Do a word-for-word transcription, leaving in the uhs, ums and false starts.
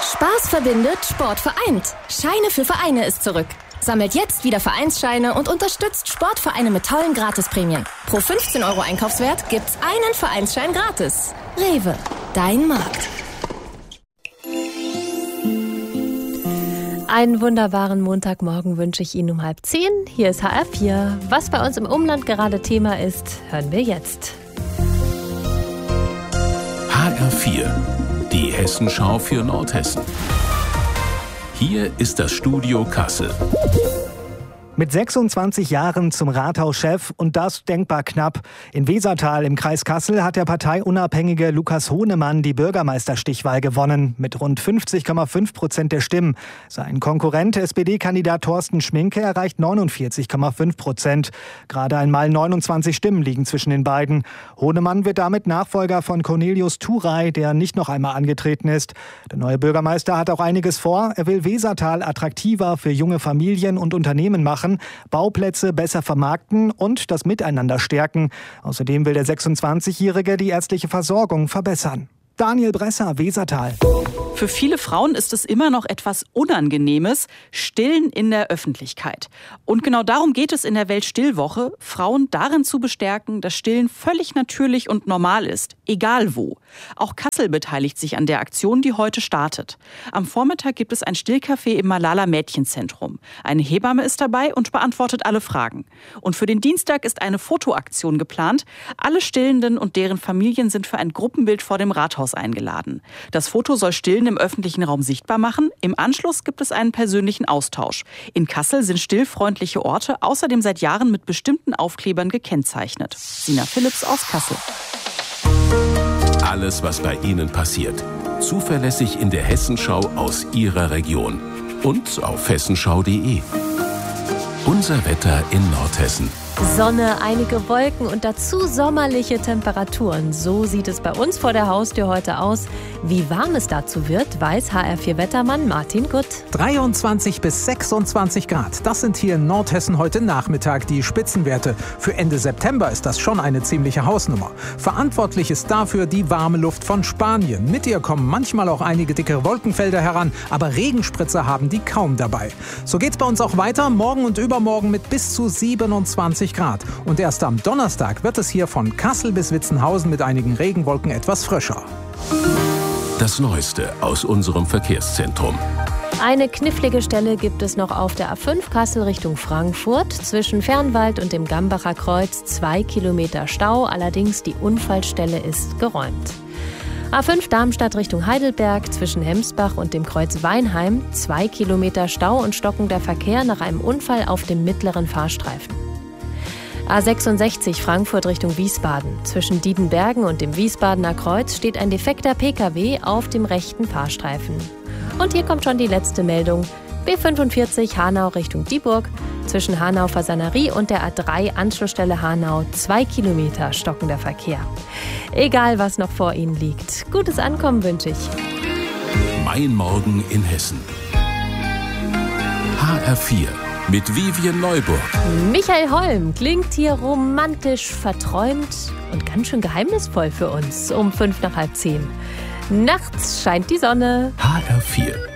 Spaß verbindet, Sport vereint. Scheine für Vereine ist zurück. Sammelt jetzt wieder Vereinsscheine und unterstützt Sportvereine mit tollen Gratisprämien. Pro fünfzehn Euro Einkaufswert gibt's einen Vereinsschein gratis. Rewe, dein Markt. Einen wunderbaren Montagmorgen wünsche ich Ihnen um halb zehn. Hier ist H R vier. Was bei uns im Umland gerade Thema ist, hören wir jetzt. H R vier, die Hessenschau für Nordhessen. Hier ist das Studio Kassel. Mit sechsundzwanzig Jahren zum Rathauschef und das denkbar knapp. In Wesertal im Kreis Kassel hat der parteiunabhängige Lukas Hohnemann die Bürgermeisterstichwahl gewonnen. Mit rund fünfzig Komma fünf Prozent der Stimmen. Sein Konkurrent, S P D-Kandidat Thorsten Schminke, erreicht neunundvierzig Komma fünf Prozent. Gerade einmal neunundzwanzig Stimmen liegen zwischen den beiden. Hohnemann wird damit Nachfolger von Cornelius Thuray, der nicht noch einmal angetreten ist. Der neue Bürgermeister hat auch einiges vor. Er will Wesertal attraktiver für junge Familien und Unternehmen machen, Bauplätze besser vermarkten und das Miteinander stärken. Außerdem will der sechsundzwanzigjährige die ärztliche Versorgung verbessern. Daniel Bresser, Wesertal. Für viele Frauen ist es immer noch etwas Unangenehmes, Stillen in der Öffentlichkeit. Und genau darum geht es in der Weltstillwoche, Frauen darin zu bestärken, dass Stillen völlig natürlich und normal ist, egal wo. Auch Kassel beteiligt sich an der Aktion, die heute startet. Am Vormittag gibt es ein Stillcafé im Malala Mädchenzentrum. Eine Hebamme ist dabei und beantwortet alle Fragen. Und für den Dienstag ist eine Fotoaktion geplant. Alle Stillenden und deren Familien sind für ein Gruppenbild vor dem Rathaus eingeladen. Das Foto soll Stillen im öffentlichen Raum sichtbar machen. Im Anschluss gibt es einen persönlichen Austausch. In Kassel sind stillfreundliche Orte außerdem seit Jahren mit bestimmten Aufklebern gekennzeichnet. Sina Philipps aus Kassel. Alles, was bei Ihnen passiert. Zuverlässig in der Hessenschau aus Ihrer Region. Und auf hessenschau punkt de. Unser Wetter in Nordhessen. Sonne, einige Wolken und dazu sommerliche Temperaturen. So sieht es bei uns vor der Haustür heute aus. Wie warm es dazu wird, weiß H R vier Wettermann Martin Gutt. dreiundzwanzig bis sechsundzwanzig Grad. Das sind hier in Nordhessen heute Nachmittag die Spitzenwerte. Für Ende September ist das schon eine ziemliche Hausnummer. Verantwortlich ist dafür die warme Luft von Spanien. Mit ihr kommen manchmal auch einige dickere Wolkenfelder heran, aber Regenspritzer haben die kaum dabei. So geht's bei uns auch weiter, morgen und übermorgen mit bis zu siebenundzwanzig Grad. Und erst am Donnerstag wird es hier von Kassel bis Witzenhausen mit einigen Regenwolken etwas frischer. Das Neueste aus unserem Verkehrszentrum. Eine knifflige Stelle gibt es noch auf der A fünf Kassel Richtung Frankfurt. Zwischen Fernwald und dem Gambacher Kreuz zwei Kilometer Stau. Allerdings die Unfallstelle ist geräumt. A fünf Darmstadt Richtung Heidelberg zwischen Hemsbach und dem Kreuz Weinheim. Zwei Kilometer Stau und stockender Verkehr nach einem Unfall auf dem mittleren Fahrstreifen. A sechsundsechzig Frankfurt Richtung Wiesbaden. Zwischen Diedenbergen und dem Wiesbadener Kreuz steht ein defekter P K W auf dem rechten Fahrstreifen. Und hier kommt schon die letzte Meldung. B fünfundvierzig Hanau Richtung Dieburg. Zwischen Hanau-Fasanerie und der A drei Anschlussstelle Hanau zwei Kilometer stockender Verkehr. Egal, was noch vor Ihnen liegt. Gutes Ankommen wünsche ich. Mein Morgen in Hessen. H R vier. Mit Vivian Neuburg. Michael Holm klingt hier romantisch verträumt und ganz schön geheimnisvoll für uns um fünf nach halb zehn. Nachts scheint die Sonne. H R vier.